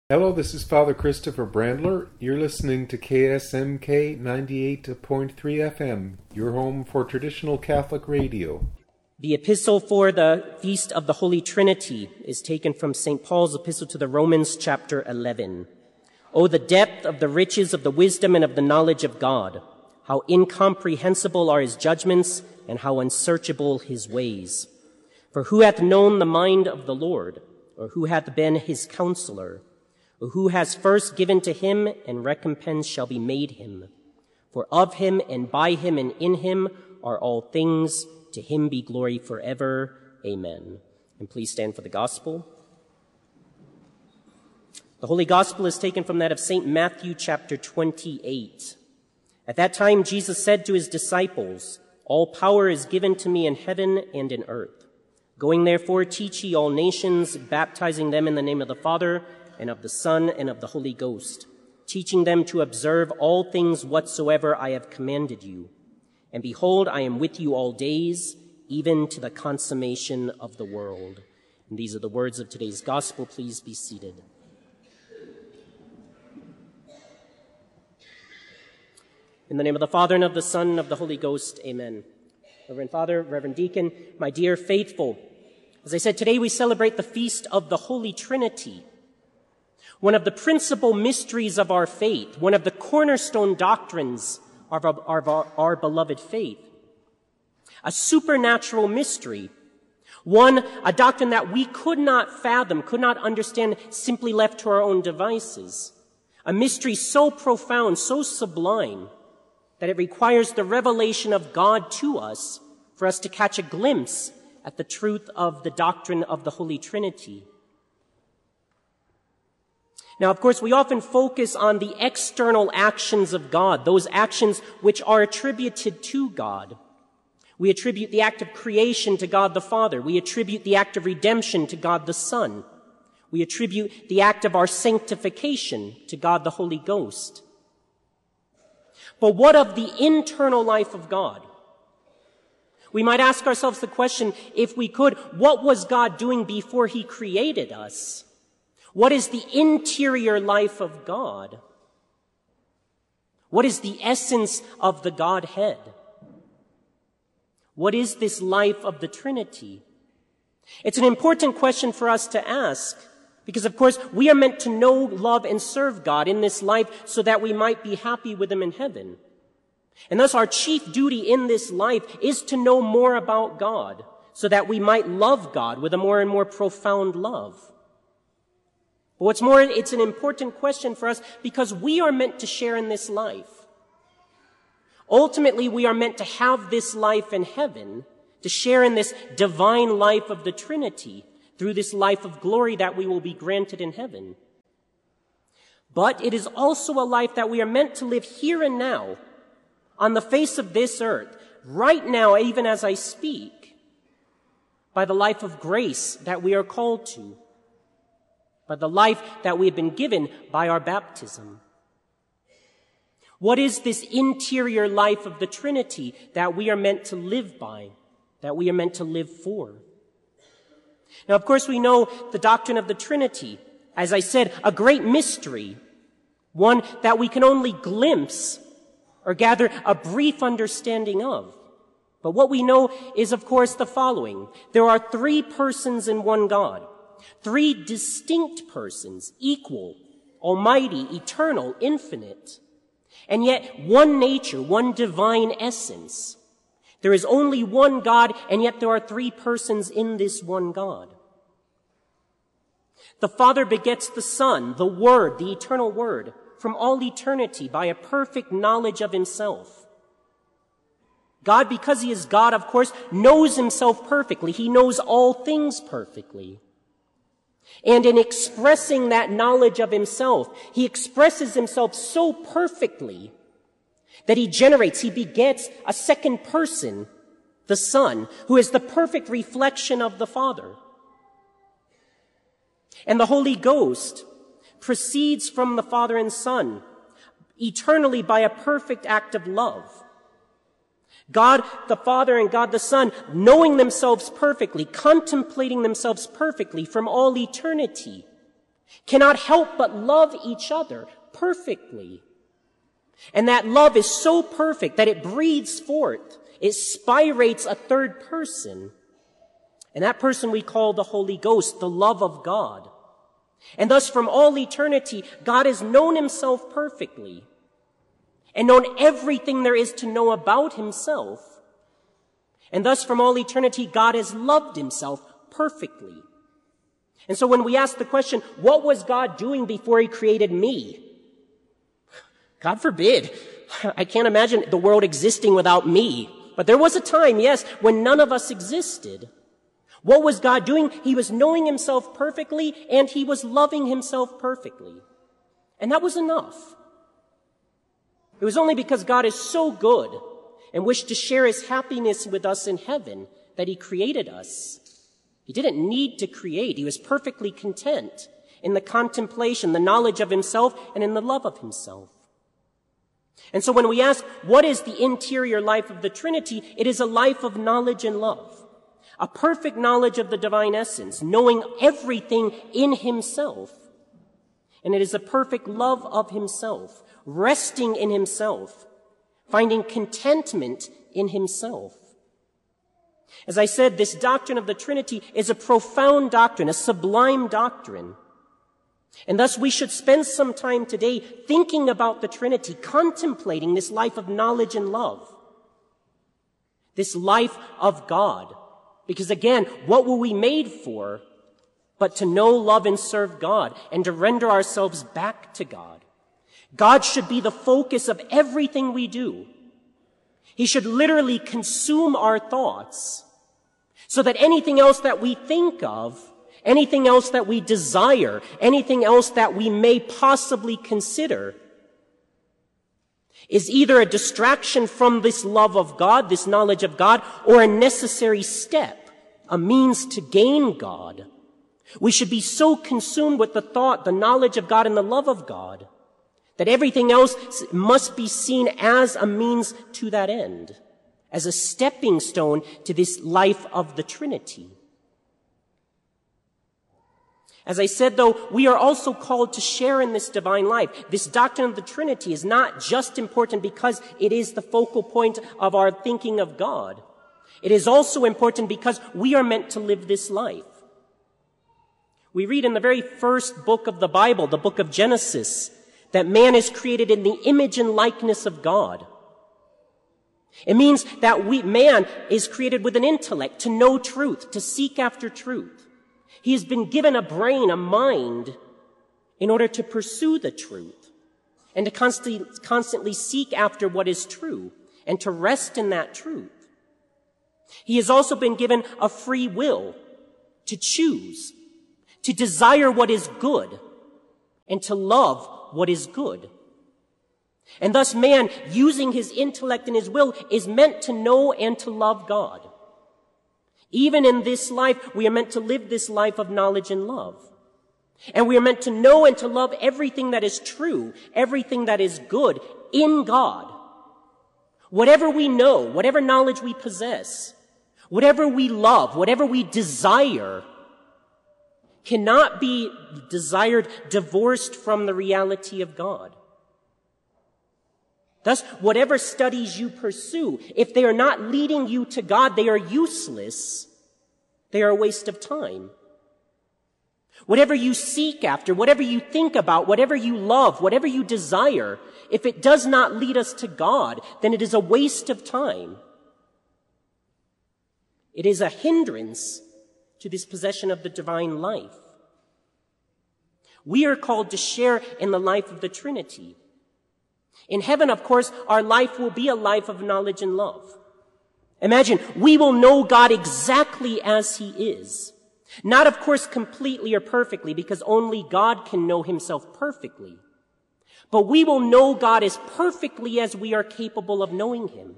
Hello, this is Father Christopher Brandler. You're listening to KSMK 98.3 FM, your home for traditional Catholic radio. The epistle for the Feast of the Holy Trinity is taken from St. Paul's epistle to the Romans, chapter 11. Oh, the depth of the riches of the wisdom and of the knowledge of God! How incomprehensible are his judgments, and how unsearchable his ways! For who hath known the mind of the Lord, or who hath been his counselor? Or who has first given to him, and recompense shall be made him? For of him, and by him, and in him are all things. To him be glory forever. Amen. And please stand for the gospel. The Holy Gospel is taken from that of St. Matthew, chapter 28. At that time, Jesus said to his disciples, "All power is given to me in heaven and in earth. Going therefore, teach ye all nations, baptizing them in the name of the Father, and of the Son, and of the Holy Ghost, teaching them to observe all things whatsoever I have commanded you. And behold, I am with you all days, even to the consummation of the world." And these are the words of today's gospel. Please be seated. In the name of the Father, and of the Son, and of the Holy Ghost, amen. Reverend Father, Reverend Deacon, my dear faithful, as I said, today we celebrate the Feast of the Holy Trinity, one of the principal mysteries of our faith, one of the cornerstone doctrines of our beloved faith. A supernatural mystery, a doctrine that we could not fathom, could not understand simply left to our own devices. A mystery so profound, so sublime, that it requires the revelation of God to us for us to catch a glimpse at the truth of the doctrine of the Holy Trinity. Now, of course, we often focus on the external actions of God, those actions which are attributed to God. We attribute the act of creation to God the Father. We attribute the act of redemption to God the Son. We attribute the act of our sanctification to God the Holy Ghost. But what of the internal life of God? We might ask ourselves the question, if we could, what was God doing before he created us? What is the interior life of God? What is the essence of the Godhead? What is this life of the Trinity? It's an important question for us to ask because, of course, we are meant to know, love, and serve God in this life so that we might be happy with him in heaven. And thus our chief duty in this life is to know more about God so that we might love God with a more and more profound love. But what's more, it's an important question for us because we are meant to share in this life. Ultimately, we are meant to have this life in heaven, to share in this divine life of the Trinity through this life of glory that we will be granted in heaven. But it is also a life that we are meant to live here and now, on the face of this earth, right now, even as I speak, by the life of grace that we are called to, by the life that we have been given by our baptism. What is this interior life of the Trinity that we are meant to live by, that we are meant to live for? Now, of course, we know the doctrine of the Trinity, as I said, a great mystery, one that we can only glimpse or gather a brief understanding of. But what we know is, of course, the following. There are three persons in one God. Three distinct persons, equal, almighty, eternal, infinite, and yet one nature, one divine essence. There is only one God, and yet there are three persons in this one God. The Father begets the Son, the Word, the eternal Word, from all eternity by a perfect knowledge of himself. God, because he is God, of course, knows himself perfectly. He knows all things perfectly. And in expressing that knowledge of himself, he expresses himself so perfectly that he begets a second person, the Son, who is the perfect reflection of the Father. And the Holy Ghost proceeds from the Father and Son eternally by a perfect act of love. God the Father and God the Son, knowing themselves perfectly, contemplating themselves perfectly from all eternity, cannot help but love each other perfectly. And that love is so perfect that it breathes forth, it spirates a third person. And that person we call the Holy Ghost, the love of God. And thus from all eternity, God has known himself perfectly and known everything there is to know about himself. And thus from all eternity, God has loved himself perfectly. And so when we ask the question, what was God doing before he created me? God forbid. I can't imagine the world existing without me. But there was a time, yes, when none of us existed. What was God doing? He was knowing himself perfectly, and he was loving himself perfectly. And that was enough. It was only because God is so good and wished to share his happiness with us in heaven that he created us. He didn't need to create. He was perfectly content in the contemplation, the knowledge of himself, and in the love of himself. And so when we ask, what is the interior life of the Trinity? It is a life of knowledge and love. A perfect knowledge of the divine essence, knowing everything in himself. And it is a perfect love of himself, resting in himself, finding contentment in himself. As I said, this doctrine of the Trinity is a profound doctrine, a sublime doctrine. And thus we should spend some time today thinking about the Trinity, contemplating this life of knowledge and love, this life of God. Because again, what were we made for but to know, love, and serve God and to render ourselves back to God? God should be the focus of everything we do. He should literally consume our thoughts so that anything else that we think of, anything else that we desire, anything else that we may possibly consider is either a distraction from this love of God, this knowledge of God, or a necessary step, a means to gain God. We should be so consumed with the thought, the knowledge of God, and the love of God, that everything else must be seen as a means to that end, as a stepping stone to this life of the Trinity. As I said, though, we are also called to share in this divine life. This doctrine of the Trinity is not just important because it is the focal point of our thinking of God. It is also important because we are meant to live this life. We read in the very first book of the Bible, the book of Genesis, that man is created in the image and likeness of God. It means that man is created with an intellect to know truth, to seek after truth. He has been given a brain, a mind, in order to pursue the truth and to constantly seek after what is true and to rest in that truth. He has also been given a free will to choose, to desire what is good and to love what is good. And thus man, using his intellect and his will, is meant to know and to love God. Even in this life, we are meant to live this life of knowledge and love. And we are meant to know and to love everything that is true, everything that is good in God. Whatever we know, whatever knowledge we possess, whatever we love, whatever we desire, cannot be desired divorced from the reality of God. Thus, whatever studies you pursue, if they are not leading you to God, they are useless. They are a waste of time. Whatever you seek after, whatever you think about, whatever you love, whatever you desire, if it does not lead us to God, then it is a waste of time. It is a hindrance to this possession of the divine life. We are called to share in the life of the Trinity. In heaven, of course, our life will be a life of knowledge and love. Imagine, we will know God exactly as he is. Not, of course, completely or perfectly, because only God can know himself perfectly. But we will know God as perfectly as we are capable of knowing him.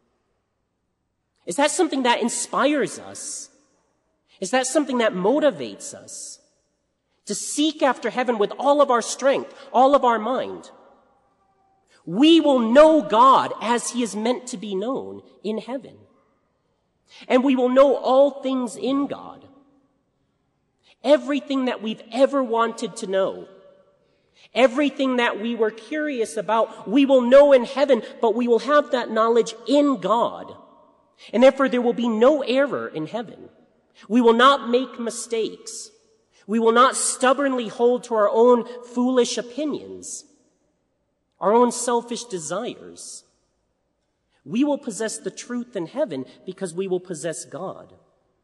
Is that something that inspires us? Is that something that motivates us? To seek after heaven with all of our strength, all of our mind. We will know God as he is meant to be known in heaven. And we will know all things in God. Everything that we've ever wanted to know, everything that we were curious about, we will know in heaven, but we will have that knowledge in God. And therefore there will be no error in heaven. We will not make mistakes. We will not stubbornly hold to our own foolish opinions, our own selfish desires. We will possess the truth in heaven because we will possess God.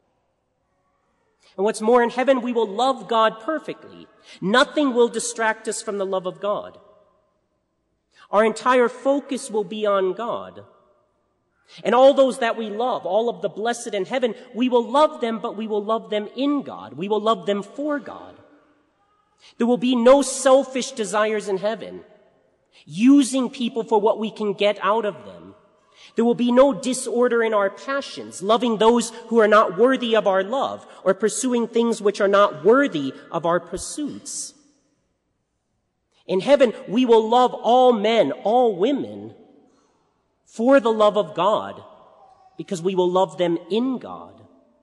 And what's more, in heaven, we will love God perfectly. Nothing will distract us from the love of God. Our entire focus will be on God. And all those that we love, all of the blessed in heaven, we will love them, but we will love them in God. We will love them for God. There will be no selfish desires in heaven, using people for what we can get out of them. There will be no disorder in our passions, loving those who are not worthy of our love, or pursuing things which are not worthy of our pursuits. In heaven, we will love all men, all women, for the love of God, because we will love them in God.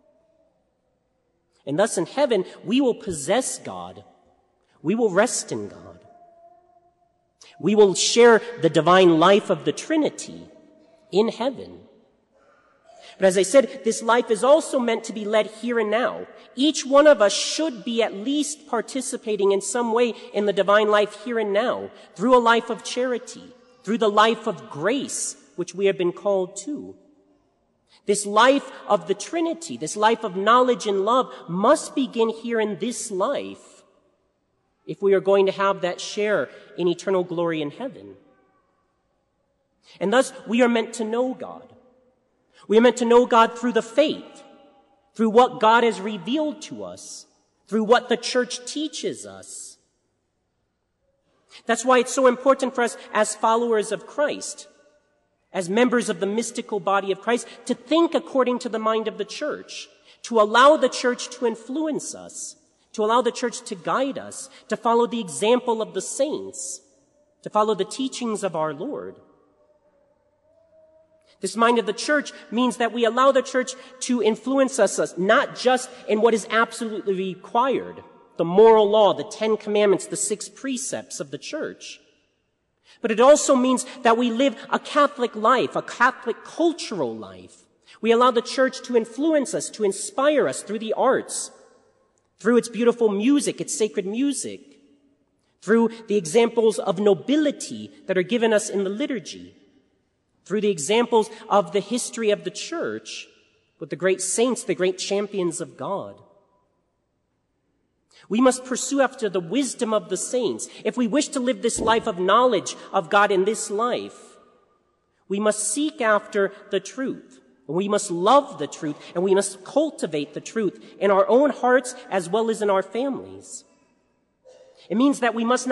And thus in heaven, we will possess God. We will rest in God. We will share the divine life of the Trinity in heaven. But as I said, this life is also meant to be led here and now. Each one of us should be at least participating in some way in the divine life here and now, through a life of charity, through the life of grace, which we have been called to. This life of the Trinity, this life of knowledge and love, must begin here in this life if we are going to have that share in eternal glory in heaven. And thus, we are meant to know God. We are meant to know God through the faith, through what God has revealed to us, through what the church teaches us. That's why it's so important for us as followers of Christ, as members of the mystical body of Christ, to think according to the mind of the church, to allow the church to influence us, to allow the church to guide us, to follow the example of the saints, to follow the teachings of our Lord. This mind of the church means that we allow the church to influence us not just in what is absolutely required, the moral law, the 10 commandments, the 6 precepts of the church, but it also means that we live a Catholic life, a Catholic cultural life. We allow the church to influence us, to inspire us through the arts, through its beautiful music, its sacred music, through the examples of nobility that are given us in the liturgy, through the examples of the history of the church with the great saints, the great champions of God. We must pursue after the wisdom of the saints. If we wish to live this life of knowledge of God in this life, we must seek after the truth. We must love the truth, and we must cultivate the truth in our own hearts as well as in our families. It means that we must not